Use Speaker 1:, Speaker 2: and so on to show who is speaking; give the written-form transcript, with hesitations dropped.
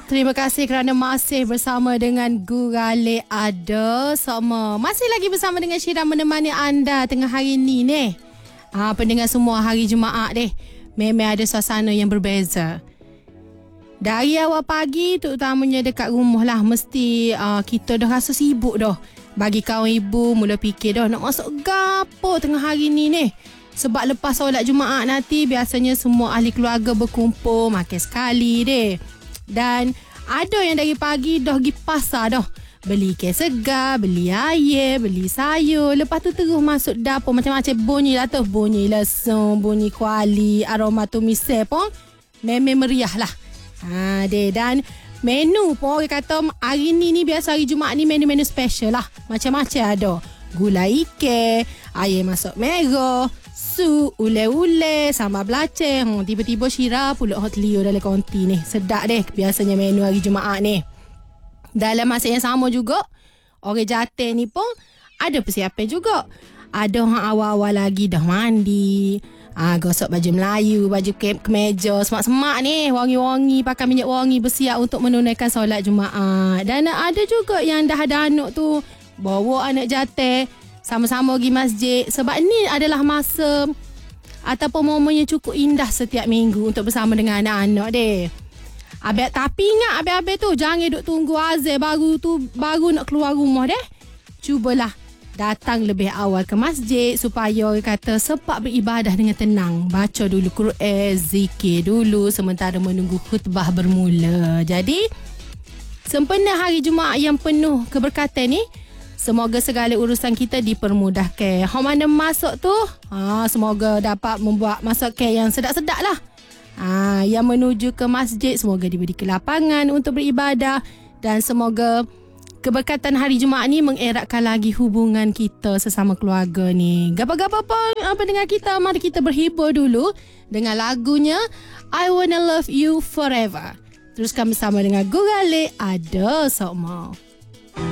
Speaker 1: Terima kasih kerana masih bersama dengan Gurale Ada Sokma. Masih lagi bersama dengan Syirah menemani anda tengah hari ni ni. Pendengar semua, hari Jumaat deh. Memang ada suasana yang berbeza. Dari awal pagi, terutamanya dekat rumah lah, mesti kita dah rasa sibuk dah. Bagi kawan ibu, mula fikir dah nak masuk gapo tengah hari ni ni. Sebab lepas solat Jumaat nanti, biasanya semua ahli keluarga berkumpul, makan sekali deh. Dan ada yang dari pagi dah pergi pasar dah. Beli ikan segar, beli air, beli sayur. Lepas tu terus masuk dapur, macam-macam bunyi lah tu. Bunyi lesung, bunyi kuali, aroma tumise pun memang meriah lah. Dan menu pun orang kata hari ni biasa hari Jumaat ni menu-menu special lah. Macam-macam ada. Gulai ikan, air masak merah, sup, ule-ule, sambal belacang. Tiba-tiba Syirah pulak hot leo dalam konti ni. Sedap deh biasanya menu hari Jumaat ni. Dalam masa yang sama juga, orang Jateng ni pun ada persiapan juga. Ada orang awal-awal lagi dah mandi, gosok baju Melayu, baju kemeja, semak-semak ni, wangi-wangi, pakai minyak wangi, bersiap untuk menunaikan solat Jumaat. Dan ada juga yang dah ada anak tu, bawa anak Jateng sama-sama pergi masjid. Sebab ni adalah masa ataupun momen yang cukup indah setiap minggu untuk bersama dengan anak-anak deh. Tapi ingat abang-abang tu, jangan duk tunggu azan baru nak keluar rumah deh. Cubalah datang lebih awal ke masjid supaya orang kata sempat beribadah dengan tenang. Baca dulu Quran, zikir dulu sementara menunggu khutbah bermula. Jadi sempena hari Jumaat yang penuh keberkatan ni, semoga segala urusan kita dipermudahkan. Hang mana masuk tu, semoga dapat membuat masakan yang sedap-sedap lah. Yang menuju ke masjid, semoga diberi kelapangan untuk beribadah. Dan semoga keberkatan hari Jumaat ni mengeratkan lagi hubungan kita sesama keluarga ni. Gapa-gapa pun pendengar kita, mari kita berhibur dulu dengan lagunya I Wanna Love You Forever. Teruskan bersama dengan Gurale Ada Sokma.